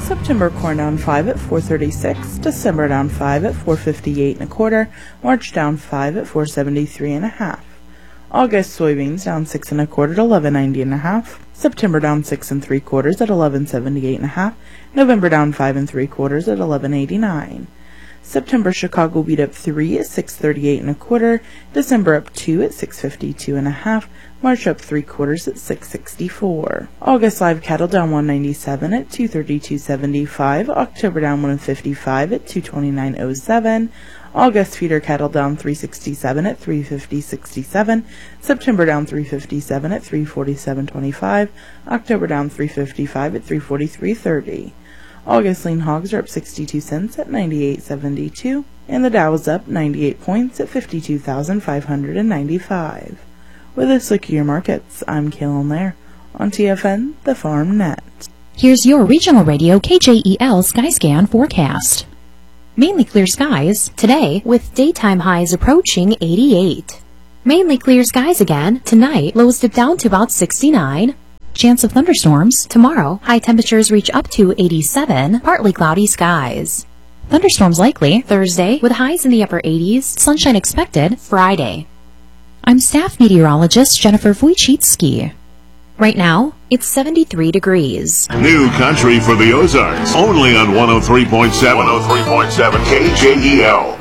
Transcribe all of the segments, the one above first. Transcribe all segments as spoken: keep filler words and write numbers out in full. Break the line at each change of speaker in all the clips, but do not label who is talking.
September corn down five at four thirty-six, December down five at four fifty-eight and a quarter, March down five at four seventy-three and a half. August soybeans down six and a quarter at eleven ninety and a half. September down six and three quarters at eleven seventy-eight and a half. November down five and three quarters at eleven eighty-nine. September Chicago wheat up three at six thirty-eight and a quarter. December up two at six fifty-two and a half. March up three quarters at six sixty-four. August live cattle down one ninety-seven at two thirty-two seventy-five. October down one fifty-five at two twenty-nine oh seven. August feeder cattle down three sixty-seven at three fifty sixty-seven. September down three fifty-seven at three forty-seven twenty-five. October down three fifty-five at three forty-three thirty. August lean hogs are up sixty-two cents at ninety-eight seventy-two, and the Dow is up ninety-eight points at fifty-two thousand five hundred ninety-five. With this look at your markets, I'm Kaylin Lair on T F N, the Farm Net.
Here's your regional radio K J E L Skyscan forecast. Mainly clear skies today with daytime highs approaching eighty-eight. Mainly clear skies again tonight, lows dip down to about sixty-nine. Chance of thunderstorms tomorrow, high temperatures reach up to eighty-seven, partly cloudy skies. Thunderstorms likely Thursday with highs in the upper eighties, sunshine expected Friday. I'm staff meteorologist Jennifer Wojcicki. Right now, it's seventy-three degrees.
New country for the Ozarks, only on one oh three point seven. one oh three point seven K J E L.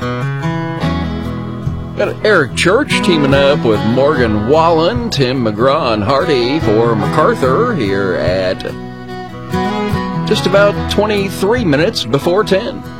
Got Eric Church teaming up with Morgan Wallen, Tim McGraw, and Hardy for MacArthur here at just about twenty-three minutes before ten.